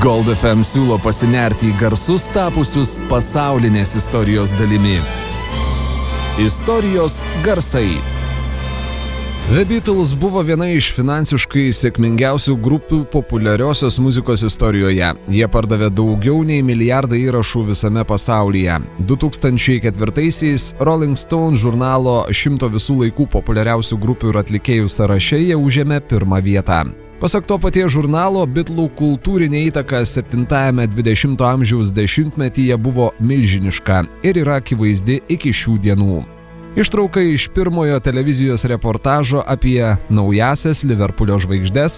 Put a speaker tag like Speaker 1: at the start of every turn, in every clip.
Speaker 1: Gold FM siūlo pasinerti į garsus tapusius pasaulinės istorijos dalimi. Istorijos garsai. The Beatles buvo viena iš finansiškai sėkmingiausių grupių populiariosios muzikos istorijoje. Jie pardavė daugiau nei milijardą įrašų visame pasaulyje. 2004-aisiais Rolling Stone žurnalo 100 visų laikų populiariausių grupių ir atlikėjų sąraše jie užėmė pirmą vietą. Pasak to paties žurnalo, Beatlų kultūrinė įtaka 7-ame 20-ojo amžiaus dešimtmetyje buvo milžiniška ir yra akivaizdi iki šių dienų. Ištrauka iš pirmojo televizijos reportažo apie naujasias Liverpulio žvaigždes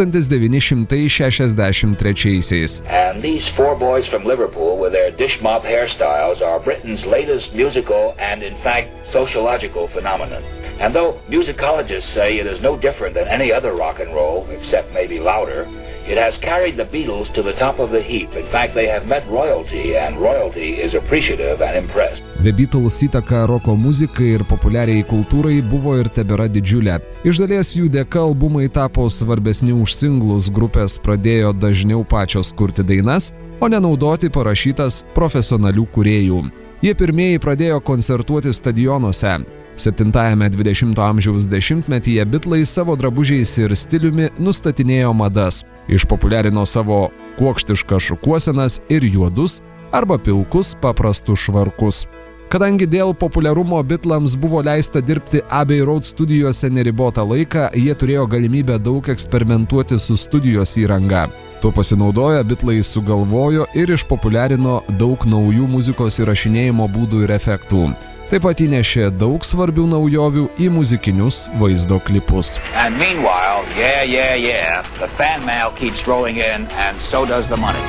Speaker 1: 1963-aisiais.
Speaker 2: And these four boys from Liverpool with their dish mop hairstyles are Britain's latest musical and in fact sociological phenomenon. And though musicologists say it is no different than any other rock and roll, except maybe louder, it has carried the Beatles to the top of the heap. In fact, they have met royalty, and royalty is appreciative and impressed.
Speaker 1: The Beatles įtaka roko muzikai ir populiariai kultūrai buvo ir tebėra didžiulė. Iš dalies jų dėka albumai tapo svarbesni už singlus, grupės pradėjo dažniau pačios kurti dainas, o ne naudoti parašytas profesionalių kūrėjų. Jie pirmieji pradėjo koncertuoti stadionuose. 7-ame 20-ojo amžiaus dešimtmetyje Beatlai savo drabužiais ir stiliumi nustatinėjo madas. Išpopuliarino savo kuokštiškas šukuosenas ir juodus arba pilkus paprastus švarkus. Kadangi dėl populiarumo Beatlams buvo leista dirbti Abbey Road studijose neribotą laiką, jie turėjo galimybę daug eksperimentuoti su studijos įranga. Tuo pasinaudoję Beatlai sugalvojo ir išpopuliarino daug naujų muzikos įrašinėjimo būdų ir efektų. Taip pat įnešė daug svarbių naujovių į muzikinius vaizdo klipus.
Speaker 2: And meanwhile, the fan mail keeps rolling in and so does the money.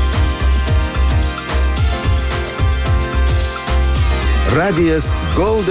Speaker 3: Radijas Gold